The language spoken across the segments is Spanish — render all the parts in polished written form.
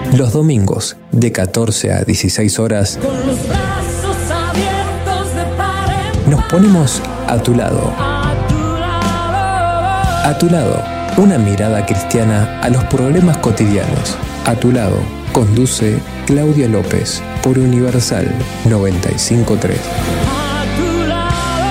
Los domingos, de 14 a 16 horas, Con los brazos abiertos de par en par. nos ponemos a tu lado. A tu lado. A tu lado, una mirada cristiana a los problemas cotidianos. A tu lado, conduce Claudia López por Universal 95.3. A tu lado.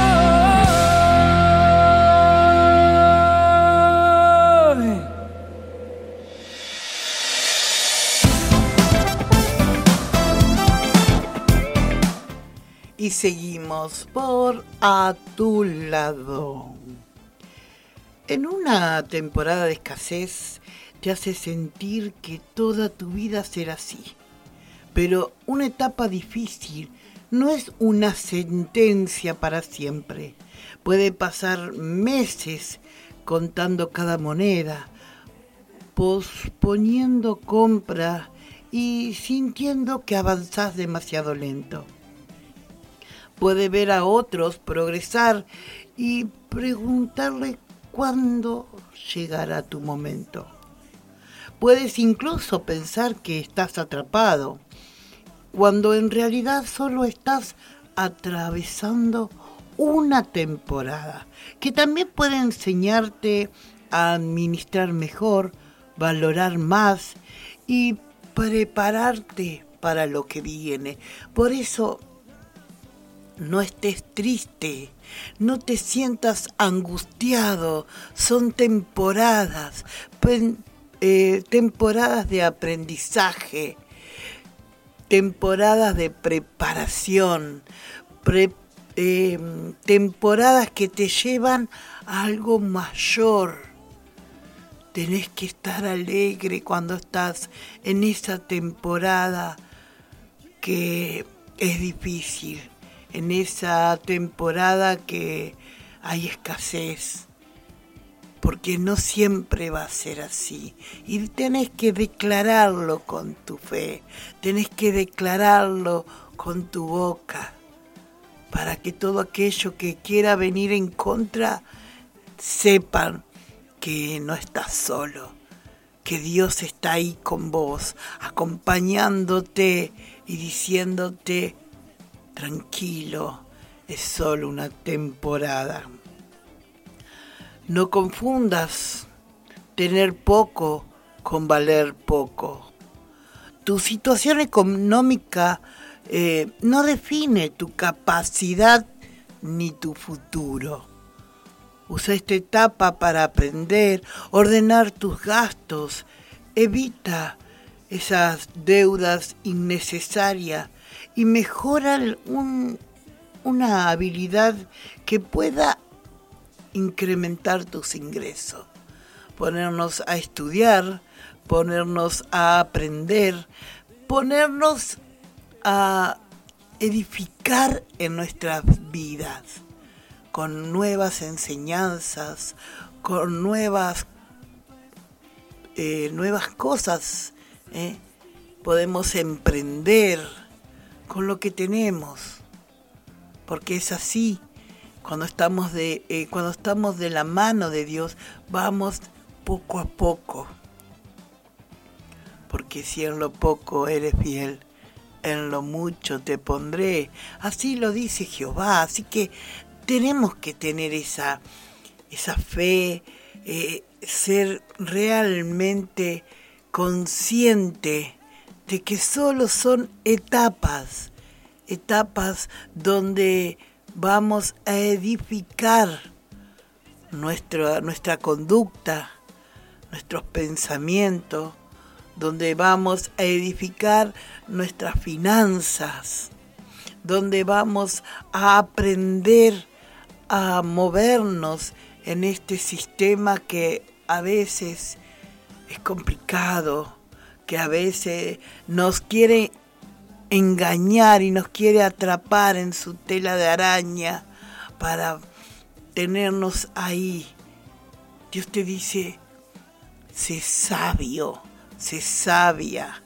Y seguimos por A tu lado. En una temporada de escasez te hace sentir que toda tu vida será así. Pero una etapa difícil no es una sentencia para siempre. Puede pasar meses contando cada moneda, posponiendo compra y sintiendo que avanzás demasiado lento. Puede ver a otros progresar y preguntarle cuándo llegará tu momento. Puedes incluso pensar que estás atrapado, cuando en realidad solo estás atravesando una temporada, que también puede enseñarte a administrar mejor, valorar más y prepararte para lo que viene. Por eso, no estés triste, no te sientas angustiado, son temporadas, temporadas de aprendizaje, temporadas de preparación, temporadas que te llevan a algo mayor. Tenés que estar alegre cuando estás en esa temporada que es difícil. En esa temporada que hay escasez, porque no siempre va a ser así. Y tenés que declararlo con tu fe, tenés que declararlo con tu boca, para que todo aquello que quiera venir en contra, sepan que no estás solo, que Dios está ahí con vos, acompañándote y diciéndote: tranquilo, es solo una temporada. No confundas tener poco con valer poco. Tu situación económica no define tu capacidad ni tu futuro. Usa esta etapa para aprender, ordenar tus gastos, evita esas deudas innecesarias y mejora una habilidad que pueda incrementar tus ingresos. Ponernos a estudiar, ponernos a aprender, ponernos a edificar en nuestras vidas con nuevas enseñanzas, con nuevas cosas. Podemos emprender con lo que tenemos, porque es así. Cuando estamos de la mano de Dios, vamos poco a poco, porque si en lo poco eres fiel, en lo mucho te pondré. Así lo dice Jehová. Así que tenemos que tener esa fe, ser realmente consciente de que solo son etapas donde vamos a edificar nuestra conducta, nuestros pensamientos, donde vamos a edificar nuestras finanzas, donde vamos a aprender a movernos en este sistema que a veces es complicado, que a veces nos quiere engañar y nos quiere atrapar en su tela de araña para tenernos ahí. Dios te dice: sé sabio, sé sabia.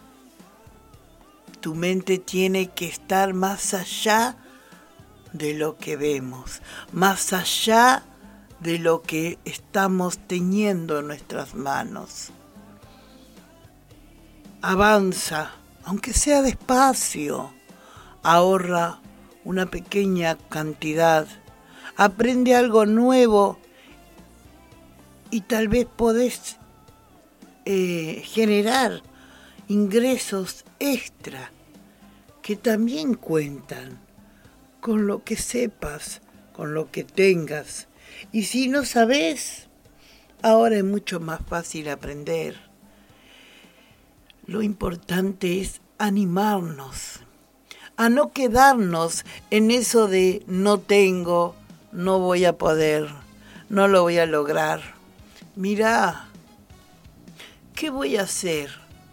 Tu mente tiene que estar más allá de lo que vemos, más allá de lo que estamos teniendo en nuestras manos. avanza, aunque sea despacio, ahorra una pequeña cantidad, aprende algo nuevo y tal vez podés generar ingresos extra que también cuentan con lo que sepas, con lo que tengas. Y si no sabes, ahora es mucho más fácil aprender. Lo importante es animarnos, a no quedarnos en eso de no tengo, no voy a poder, no lo voy a lograr. Mirá, ¿qué voy a hacer?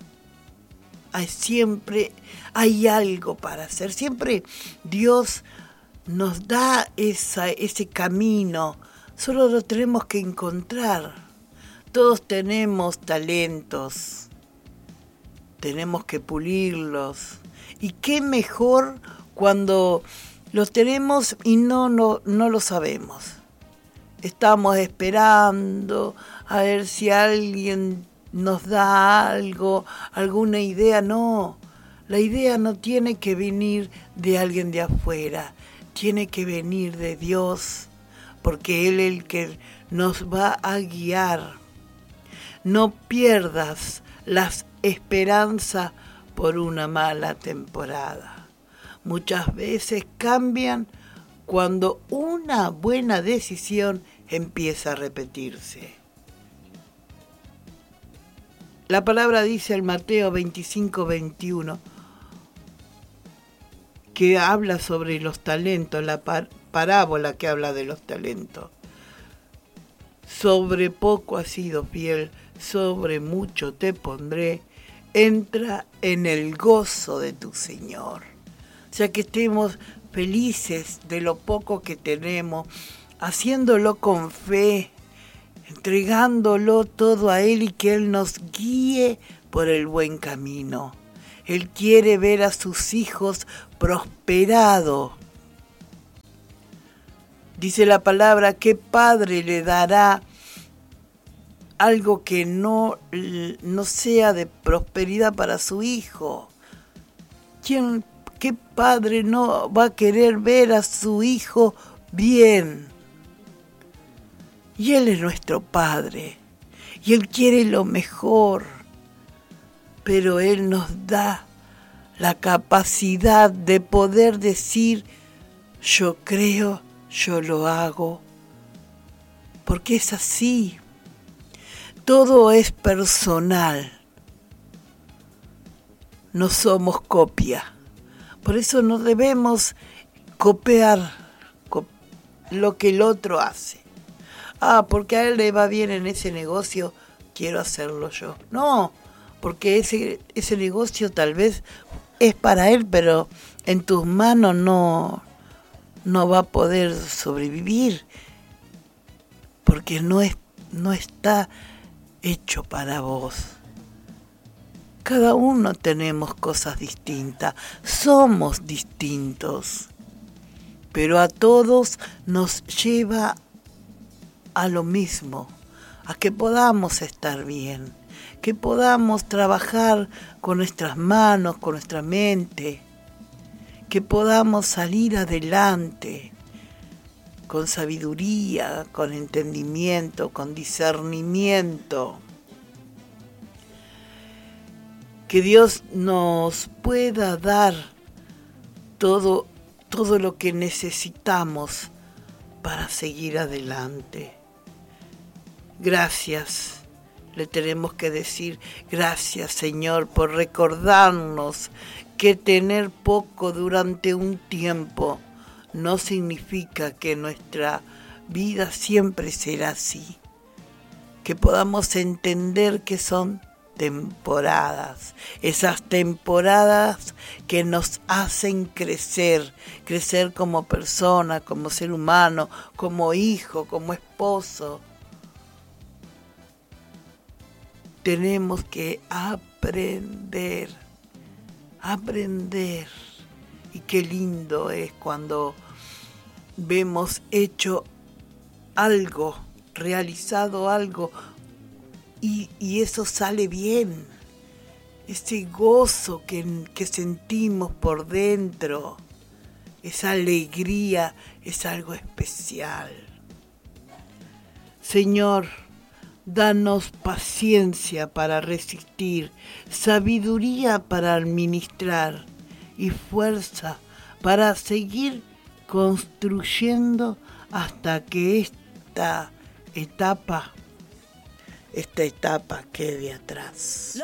Siempre hay algo para hacer, siempre Dios nos da ese camino, solo lo tenemos que encontrar. Todos tenemos talentos, tenemos que pulirlos. Y qué mejor cuando los tenemos y no lo sabemos. Estamos esperando a ver si alguien nos da algo, alguna idea. No, la idea no tiene que venir de alguien de afuera, tiene que venir de Dios, porque Él es el que nos va a guiar. No pierdas la esperanza por una mala temporada. Muchas veces cambian cuando una buena decisión empieza a repetirse. La palabra dice en Mateo 25:21 que habla sobre los talentos, la parábola que habla de los talentos. Sobre poco has sido fiel, sobre mucho te pondré. Entra en el gozo de tu Señor. O sea, que estemos felices de lo poco que tenemos, haciéndolo con fe, entregándolo todo a Él y que Él nos guíe por el buen camino. Él quiere ver a sus hijos prosperados. Dice la palabra, ¿qué padre le dará algo que no sea de prosperidad para su hijo? ¿Qué padre no va a querer ver a su hijo bien? Y Él es nuestro Padre, y Él quiere lo mejor, pero Él nos da la capacidad de poder decir, yo creo, yo lo hago, porque es así. Todo es personal, no somos copia. Por eso no debemos copiar lo que el otro hace. Porque a él le va bien en ese negocio, quiero hacerlo yo. No, porque ese negocio tal vez es para él, pero en tus manos no va a poder sobrevivir, porque no está hecho para vos. Cada uno tenemos cosas distintas, somos distintos, pero a todos nos lleva a lo mismo, a que podamos estar bien, que podamos trabajar con nuestras manos, con nuestra mente, que podamos salir adelante con sabiduría, con entendimiento, con discernimiento. Que Dios nos pueda dar todo lo que necesitamos para seguir adelante. Gracias, le tenemos que decir, gracias Señor por recordarnos que tener poco durante un tiempo no significa que nuestra vida siempre será así. Que podamos entender que son temporadas, esas temporadas que nos hacen crecer como persona, como ser humano, como hijo, como esposo. Tenemos que aprender. Y qué lindo es cuando vemos hecho algo, realizado algo, y eso sale bien. ese gozo que sentimos por dentro, esa alegría es algo especial. Señor, danos paciencia para resistir, sabiduría para administrar y fuerza para seguir construyendo hasta que esta etapa quede atrás.